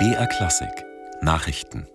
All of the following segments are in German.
BR Klassik Nachrichten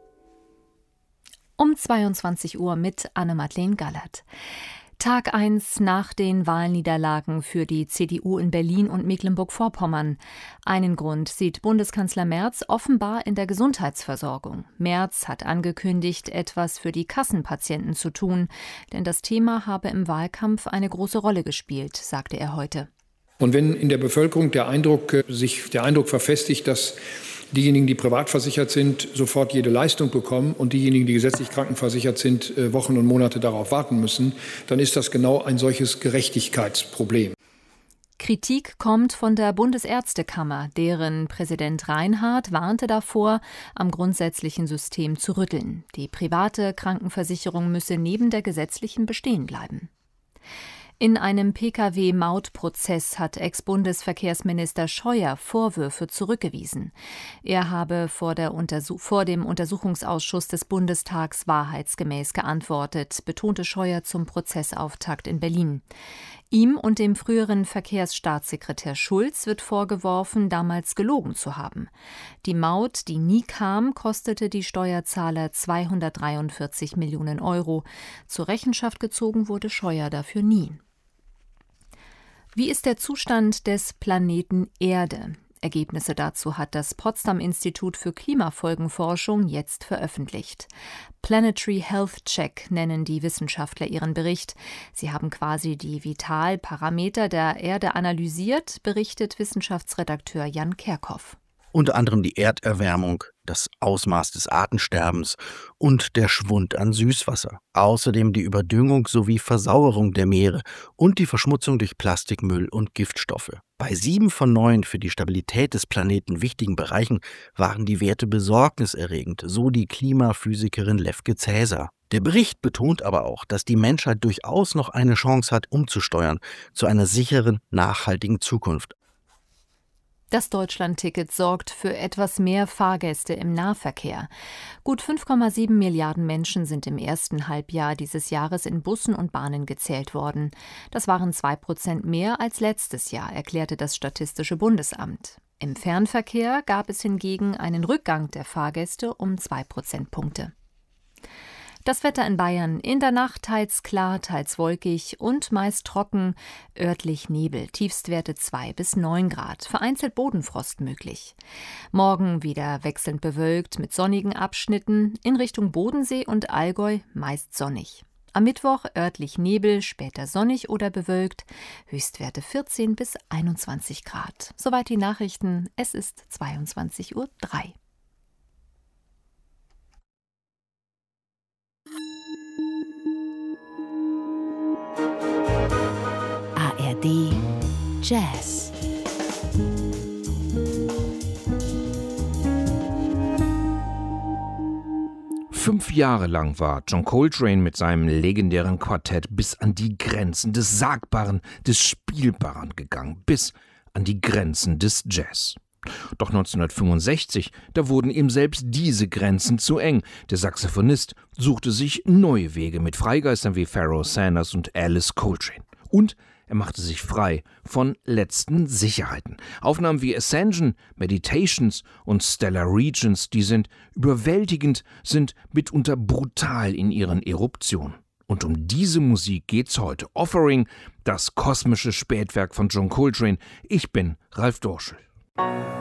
um 22 Uhr mit Anne-Madeleine Gallert. Tag 1 nach den Wahlniederlagen für die CDU in Berlin und Mecklenburg-Vorpommern. Einen Grund sieht Bundeskanzler Merz offenbar in der Gesundheitsversorgung. Merz hat angekündigt, etwas für die Kassenpatienten zu tun, denn das Thema habe im Wahlkampf eine große Rolle gespielt, sagte er heute. Und wenn in der Bevölkerung der Eindruck verfestigt, dass diejenigen, die privat versichert sind, sofort jede Leistung bekommen und diejenigen, die gesetzlich krankenversichert sind, Wochen und Monate darauf warten müssen, dann ist das genau ein solches Gerechtigkeitsproblem. Kritik kommt von der Bundesärztekammer, deren Präsident Reinhardt warnte davor, am grundsätzlichen System zu rütteln. Die private Krankenversicherung müsse neben der gesetzlichen bestehen bleiben. In einem Pkw-Mautprozess hat Ex-Bundesverkehrsminister Scheuer Vorwürfe zurückgewiesen. Er habe vor dem Untersuchungsausschuss des Bundestags wahrheitsgemäß geantwortet, betonte Scheuer zum Prozessauftakt in Berlin. Ihm und dem früheren Verkehrsstaatssekretär Schulz wird vorgeworfen, damals gelogen zu haben. Die Maut, die nie kam, kostete die Steuerzahler 243 Millionen Euro. Zur Rechenschaft gezogen wurde Scheuer dafür nie. Wie ist der Zustand des Planeten Erde? Ergebnisse dazu hat das Potsdam-Institut für Klimafolgenforschung jetzt veröffentlicht. Planetary Health Check nennen die Wissenschaftler ihren Bericht. Sie haben quasi die Vitalparameter der Erde analysiert, berichtet Wissenschaftsredakteur Jan Kerkhoff. Unter anderem die Erderwärmung, das Ausmaß des Artensterbens und der Schwund an Süßwasser. Außerdem die Überdüngung sowie Versauerung der Meere und die Verschmutzung durch Plastikmüll und Giftstoffe. Bei 7 von 9 für die Stabilität des Planeten wichtigen Bereichen waren die Werte besorgniserregend, so die Klimaphysikerin Lefke Cäsar. Der Bericht betont aber auch, dass die Menschheit durchaus noch eine Chance hat, umzusteuern zu einer sicheren, nachhaltigen Zukunft. Das Deutschland-Ticket sorgt für etwas mehr Fahrgäste im Nahverkehr. Gut 5,7 Milliarden Menschen sind im ersten Halbjahr dieses Jahres in Bussen und Bahnen gezählt worden. Das waren 2% mehr als letztes Jahr, erklärte das Statistische Bundesamt. Im Fernverkehr gab es hingegen einen Rückgang der Fahrgäste um 2 Prozentpunkte. Das Wetter in Bayern: in der Nacht teils klar, teils wolkig und meist trocken, örtlich Nebel, Tiefstwerte 2 bis 9 Grad, vereinzelt Bodenfrost möglich. Morgen wieder wechselnd bewölkt mit sonnigen Abschnitten, in Richtung Bodensee und Allgäu meist sonnig. Am Mittwoch örtlich Nebel, später sonnig oder bewölkt, Höchstwerte 14 bis 21 Grad. Soweit die Nachrichten, es ist 22:03 Uhr. ARD Jazz. Fünf Jahre lang war John Coltrane mit seinem legendären Quartett bis an die Grenzen des Sagbaren, des Spielbaren gegangen, bis an die Grenzen des Jazz. Doch 1965, da wurden ihm selbst diese Grenzen zu eng. Der Saxophonist suchte sich neue Wege mit Freigeistern wie Pharoah Sanders und Alice Coltrane. Und er machte sich frei von letzten Sicherheiten. Aufnahmen wie Ascension, Meditations und Stellar Regions, die sind überwältigend, sind mitunter brutal in ihren Eruptionen. Und um diese Musik geht's heute. Offering, das kosmische Spätwerk von John Coltrane. Ich bin Ralf Dorschel.